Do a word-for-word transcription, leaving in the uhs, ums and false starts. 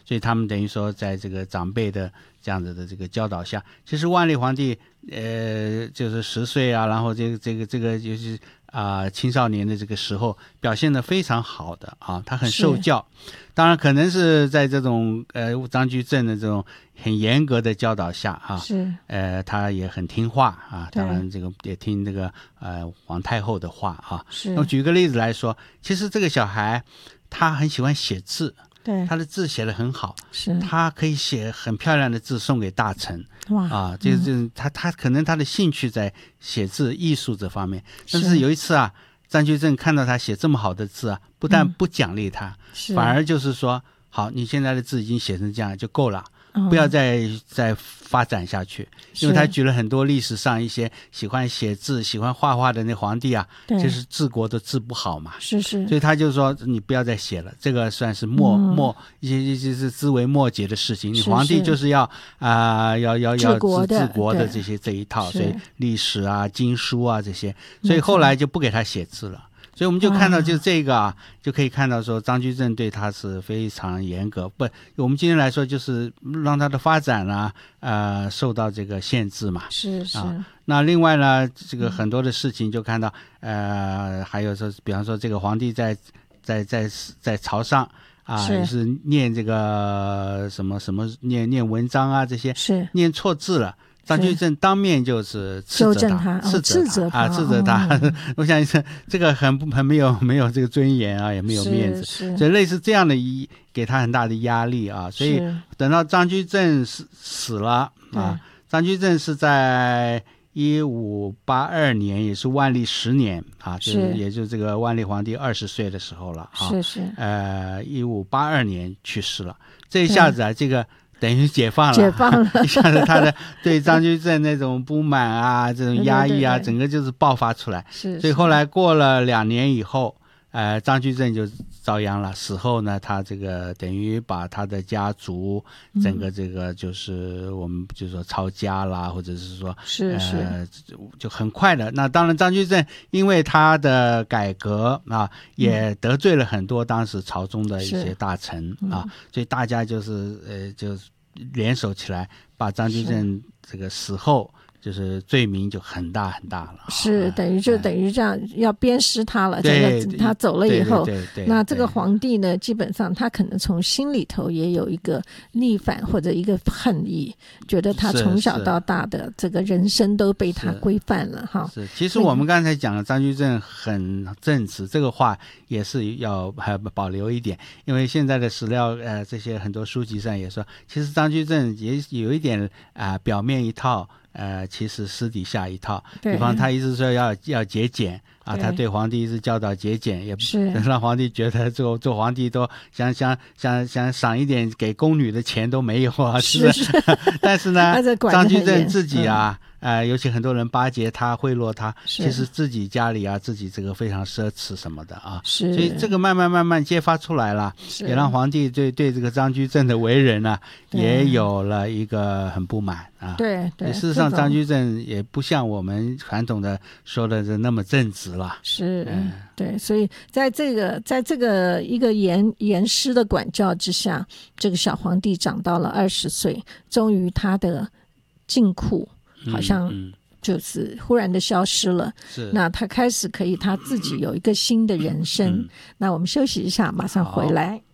所以他们等于说在这个长辈的这样子的这个教导下，其实万历皇帝呃就是十岁啊，然后这个这个这个就是啊、呃、青少年的这个时候表现得非常好的啊，他很受教。当然可能是在这种呃张居正的这种很严格的教导下啊， 是呃他也很听话啊，当然这个也听这个呃皇太后的话啊。 是。 那举个例子来说，其实这个小孩他很喜欢写字， 对， 他的字写得很好， 是他可以写很漂亮的字送给大臣。 哇啊，这这、嗯、他他可能他的兴趣在写字艺术这方面，但是有一次啊，张居正看到他写这么好的字啊，不但不奖励他， 嗯、 反而就是说，好，你现在的字已经写成这样就够了。不要再再发展下去，因为他举了很多历史上一些喜欢写字喜欢画画的那皇帝啊，就是治国都治不好嘛， 是是， 所以他就说你不要再写了，这个算是末、嗯、末一些一些是枝微末节的事情，你皇帝就是要啊、呃、要要要治国的治国的这些这一套，所以历史啊经书啊这些，所以后来就不给他写字了。所以我们就看到就这个啊，就可以看到说张居正对他是非常严格，不我们今天来说就是让他的发展啊呃受到这个限制嘛。 是是、 啊、那另外呢这个很多的事情就看到呃还有说比方说这个皇帝在在在在朝上啊，也是念这个什么什么念念文章啊，这些是念错字了，张居正当面就是斥责他， 斥责他啊，斥责他。哦、我想这个很很没有没有这个尊严啊，也没有面子，所以类似这样的一给他很大的压力啊。所以等到张居正死死了啊，张居正是在一五八二年，也是万历十年啊，就是也就这个万历皇帝二十岁的时候了啊。 是是。 呃，一五八二年去世了，这一下子啊，这个。等于解放了， 解放了， 一下子他的对张居正那种不满啊，这种压抑啊， 对对对对， 整个就是爆发出来。 是， 所以后来过了两年以后，呃，张居正就遭殃了。死后呢，他这个等于把他的家族整个这个就是我们就说抄家啦，嗯、或者是说是是、 呃，就很快的。那当然，张居正因为他的改革啊，也得罪了很多当时朝中的一些大臣啊，嗯、所以大家就是呃就联手起来，把张居正这个死后。就是罪名就很大很大了， 是等于就等于这样要鞭尸他了。这个他走了以后， 对对对对， 那这个皇帝呢，基本上他可能从心里头也有一个逆反或者一个恨意，觉得他从小到大的这个人生都被他规范了哈。 是，其实我们刚才讲的张居正很正直，这个话也是要还保留一点，因为现在的史料呃这些很多书籍上也说，其实张居正也有一点啊、呃、表面一套。呃，其实私底下一套，比方他一直说要要节俭啊，他对皇帝一直教导节俭，也让皇帝觉得做做皇帝都想想想想赏一点给宫女的钱都没有啊，是不是？但是呢，张居正自己啊。嗯呃，尤其很多人巴结他贿赂他，其实自己家里啊自己这个非常奢侈什么的啊， 是， 所以这个慢慢慢慢揭发出来了，也让皇帝对对这个张居正的为人啊也有了一个很不满啊。 对对， 事实上张居正也不像我们传统的说的是那么正直了。 是，嗯、对，所以在这个在这个一个严严师的管教之下，这个小皇帝长到了二十岁，终于他的禁锢。好像就是忽然的消失了， 嗯嗯、 那他开始可以他自己有一个新的人生。嗯、那我们休息一下，马上回来。